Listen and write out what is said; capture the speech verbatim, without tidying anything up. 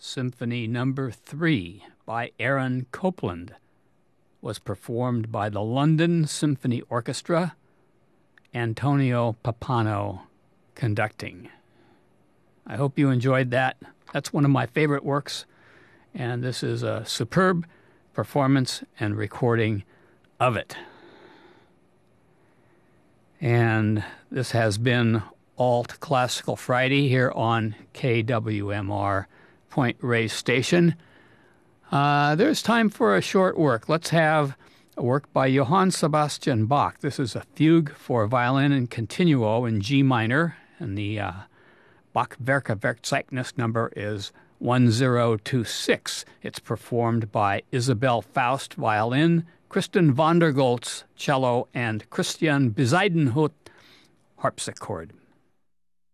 Symphony Number three by Aaron Copland was performed by the London Symphony Orchestra, Antonio Pappano conducting. I hope you enjoyed that. That's one of my favorite works, and this is a superb performance and recording of it. And this has been Alt Classical Friday here on K W M R Point Reyes Station. Uh, there's time for a short work. Let's have a work by Johann Sebastian Bach. This is a fugue for violin and continuo in G minor, and the uh, Bach Werkverzeichnis number is one zero two six. It's performed by Isabel Faust, violin, Kristen van der Goltz, cello, and Christian Bezuidenhout, harpsichord.